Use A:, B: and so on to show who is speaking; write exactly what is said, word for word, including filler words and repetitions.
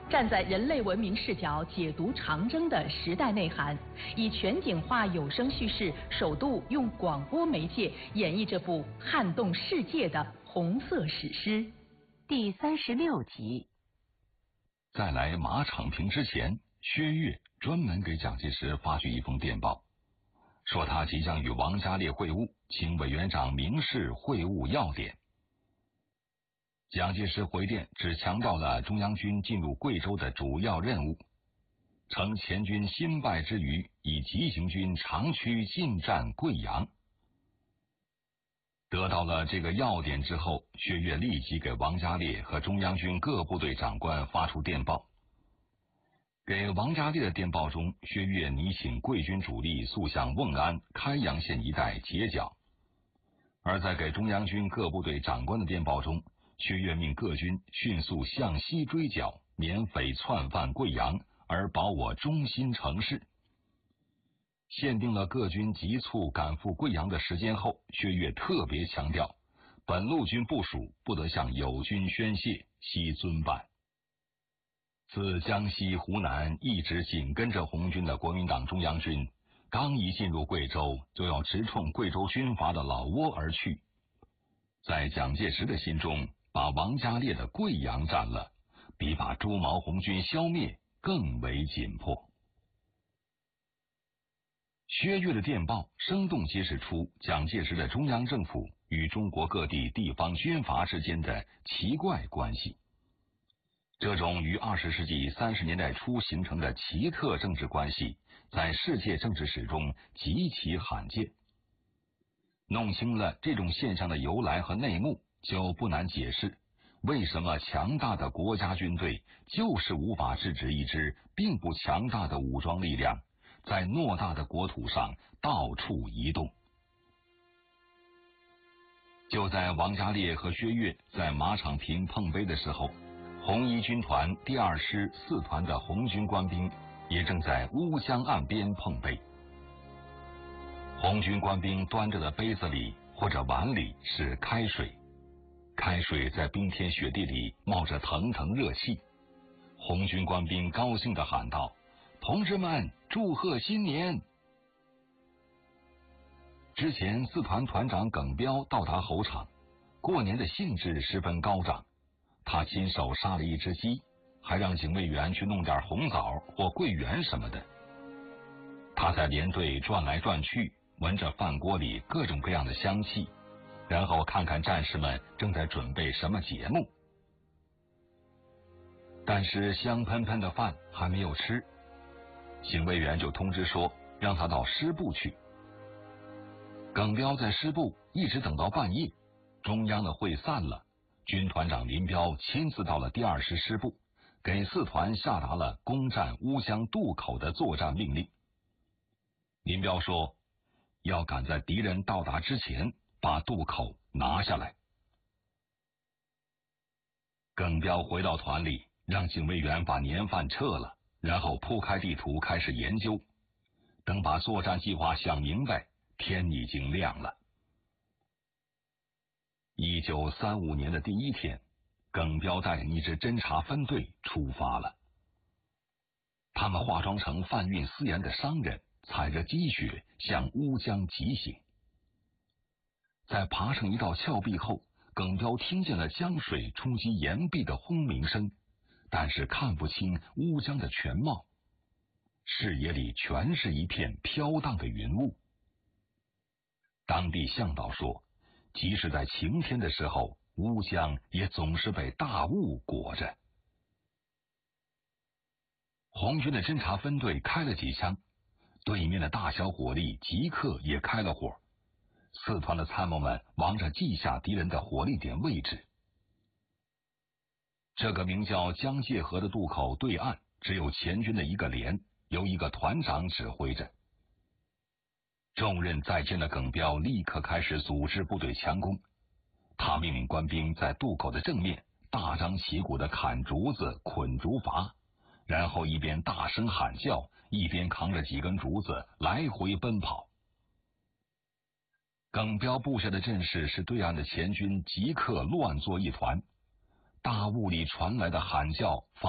A: 站在人类文明视角解读长征的时代内涵，以全景化有声叙事，首度用广播媒介演绎这部撼动世界的红色史诗。第三十六集。
B: 在来马场坪之前，薛岳专门给蒋介石发去一封电报，说他即将与王家烈会晤，请委员长明示会晤要点。蒋介石回电只强调了中央军进入贵州的主要任务，称前军新败之余，已急行军长驱进占贵阳。得到了这个要点之后，薛岳立即给王家烈和中央军各部队长官发出电报。给王家烈的电报中，薛岳拟请贵军主力速向瓮安、开阳县一带截剿；而在给中央军各部队长官的电报中，薛岳命各军迅速向西追剿，免匪窜犯贵阳，而保我中心城市。限定了各军急促赶赴贵阳的时间后，薛岳特别强调，本路军部署不得向友军宣泄，悉遵办。自江西、湖南一直紧跟着红军的国民党中央军，刚一进入贵州，就要直冲贵州军阀的老窝而去。在蒋介石的心中，把王家烈的贵阳占了，比把朱毛红军消灭更为紧迫。薛岳的电报生动揭示出蒋介石的中央政府与中国各地地方军阀之间的奇怪关系。这种于二十世纪三十年代初形成的奇特政治关系，在世界政治史中极其罕见。弄清了这种现象的由来和内幕，就不难解释为什么强大的国家军队就是无法制止一支并不强大的武装力量在偌大的国土上到处移动。就在王家烈和薛岳在马场坪碰杯的时候，红一军团第二师四团的红军官兵也正在乌江岸边碰杯。红军官兵端着的杯子里或者碗里是开水，开水在冰天雪地里冒着腾腾热气。红军官兵高兴地喊道：“同志们，祝贺新年！”之前四团团长耿彪到达侯场，过年的兴致十分高涨。他亲手杀了一只鸡，还让警卫员去弄点红枣或桂圆什么的。他在连队转来转去，闻着饭锅里各种各样的香气，然后看看战士们正在准备什么节目。但是香喷喷的饭还没有吃，警卫员就通知说让他到师部去。耿彪在师部一直等到半夜，中央的会散了，军团长林彪亲自到了第二师师部，给四团下达了攻占乌江渡口的作战命令。林彪说，要赶在敌人到达之前把渡口拿下来。耿彪回到团里，让警卫员把年饭撤了，然后铺开地图开始研究。等把作战计划想明白，天已经亮了。一九三五年的第一天，耿彪带领一支侦察分队出发了。他们化妆成贩运私盐的商人，踩着积雪向乌江疾行。在爬上一道峭壁后，耿彪听见了江水冲击岩壁的轰鸣声，但是看不清乌江的全貌，视野里全是一片飘荡的云雾。当地向导说，即使在晴天的时候，乌江也总是被大雾裹着。红军的侦察分队开了几枪，对面的大小火力即刻也开了火。四团的参谋们忙着记下敌人的火力点位置。这个名叫江界河的渡口对岸只有前军的一个连，由一个团长指挥着。重任在肩的耿彪立刻开始组织部队强攻。他命令官兵在渡口的正面大张旗鼓地砍竹子、捆竹筏，然后一边大声喊叫，一边扛着几根竹子来回奔跑。耿彪布下的阵势使对岸的前军即刻乱作一团，大雾里传来的喊叫